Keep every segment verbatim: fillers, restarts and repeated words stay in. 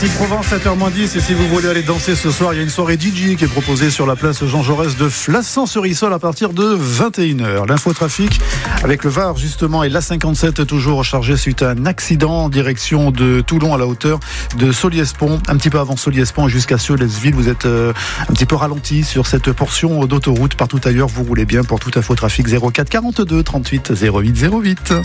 Classique Provence, sept heures moins dix. Et si vous voulez aller danser ce soir, il y a une soirée D J qui est proposée sur la place Jean Jaurès de Flassan-sur-Issol à partir de vingt et une heures. L'infotrafic avec le Var justement et l'A cinquante-sept toujours chargé suite à un accident en direction de Toulon à la hauteur de Soliès-Pont. Un petit peu avant Soliès-Pont jusqu'à Solesville. Vous êtes euh, un petit peu ralenti sur cette portion d'autoroute. Partout ailleurs, vous roulez bien. Pour tout infotrafic, zéro quatre quarante-deux trente-huit zéro huit zéro huit.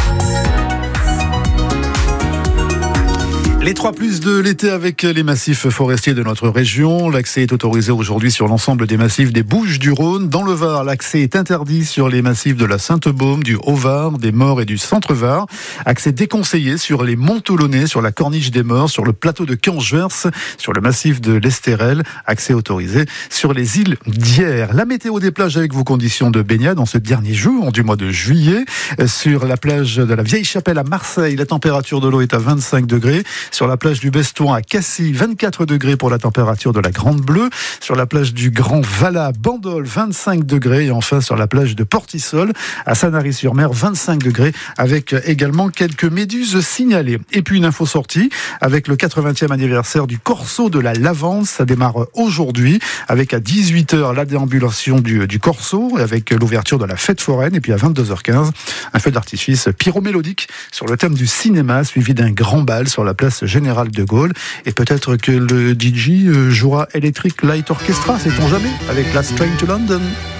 Les trois plus de l'été avec les massifs forestiers de notre région. L'accès est autorisé aujourd'hui sur l'ensemble des massifs des Bouches-du-Rhône. Dans le Var, l'accès est interdit sur les massifs de la Sainte-Baume, du Haut-Var, des Maures et du Centre-Var. Accès déconseillé sur les Monts Toulonnais, sur la Corniche des Maures, sur le plateau de Cangevers, sur le massif de l'Estérel. Accès autorisé sur les îles d'Hyères. La météo des plages avec vos conditions de baignade en ce dernier jour du mois de juillet. Sur la plage de la Vieille-Chapelle à Marseille, la température de l'eau est à vingt-cinq degrés. Sur la plage du Bestouin à Cassis, vingt-quatre degrés pour la température de la Grande Bleue. Sur la plage du Grand Valat, Bandol, vingt-cinq degrés. Et enfin sur la plage de Portisol à Sanary-sur-Mer, vingt-cinq degrés avec également quelques méduses signalées. Et puis une info sortie avec le quatre-vingtième anniversaire du Corso de la Lavance. Ça démarre aujourd'hui avec à dix-huit heures la déambulation du, du Corso avec l'ouverture de la fête foraine. Et puis à vingt-deux heures quinze, un feu d'artifice pyromélodique sur le thème du cinéma suivi d'un grand bal sur la place Général de Gaulle. Et peut-être que le D J jouera Electric Light Orchestra, sait-on jamais, avec Last Train to London.